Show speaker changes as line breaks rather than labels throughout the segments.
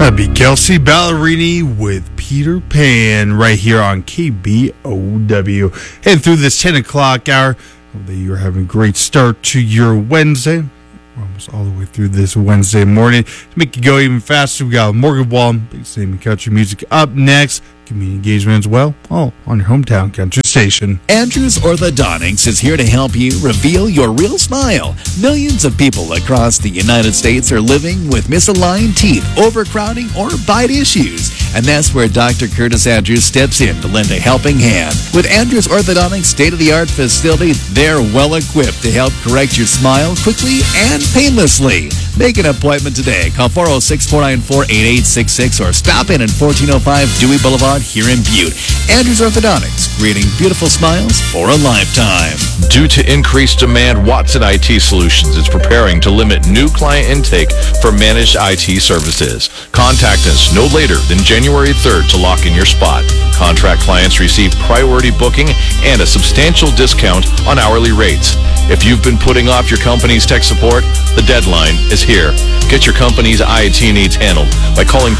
That'd be Kelsey Ballerini with Peter Pan right here on KBOW. And through this 10 o'clock hour, hope that you're having a great start to your Wednesday. We're almost all the way through this Wednesday morning. To make it go even faster, we got Morgan Wallen, Big Sam and Country Music up next. Community engagement as well, all on your hometown country station.
Andrews Orthodontics is here to help you reveal your real smile. Millions of people across the United States are living with misaligned teeth, overcrowding, or bite issues. And that's where Dr. Curtis Andrews steps in to lend a helping hand. With Andrews Orthodontics' state-of-the-art facility, they're well-equipped to help correct your smile quickly and painlessly. Make an appointment today. Call 406-494-8866 or stop in at 1405 Dewey Boulevard here in Butte. Andrews Orthodontics, creating beautiful smiles for a lifetime.
Due to increased demand, Watson IT Solutions is preparing to limit new client intake for managed IT services. Contact us no later than January 3rd to lock in your spot. Contract clients receive priority booking and a substantial discount on hourly rates. If you've been putting off your company's tech support, the deadline is here. Get your company's IT needs handled by calling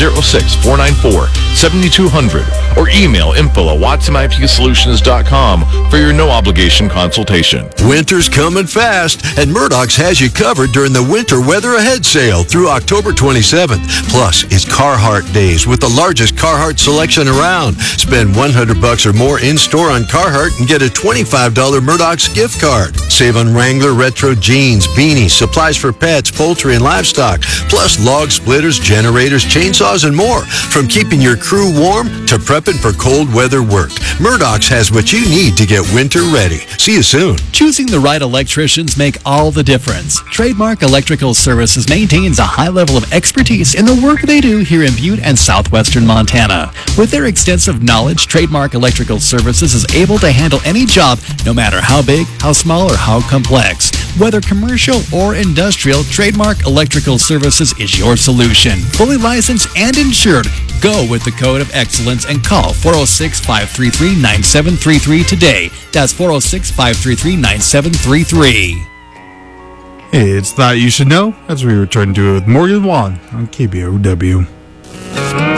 406-494-7200 or email info@watsonipsolutions.com for your no-obligation consultation.
Winter's coming fast, and Murdoch's has you covered during the Winter Weather Ahead sale through October 27th. Plus, it's Carhartt Days with the largest Carhartt selection around. Spend $100 or more in-store on Carhartt and get a $25 Murdoch's gift card. Save on Wrangler retro jeans, beanies, supplies for pets, poultry, and livestock, plus log splitters, generators, chainsaws, and more. From keeping your crew warm to prepping for cold weather work, Murdoch's has what you need to get winter ready. See you soon.
Choosing the right electricians make all the difference. Trademark Electrical Services maintains a high level of expertise in the work they do here in Butte and southwestern Montana. With their extensive knowledge, Trademark Electrical Services is able to handle any job, no matter how big, how small, or how complex. Whether commercial or industrial, Trademark Electrical Services is your solution. Fully licensed and insured. Go with the code of excellence and call 406-533-9733 today. That's 406-533-9733.
It's Thought You Should Know, as we return to it with Morgan Wallen on KBOW.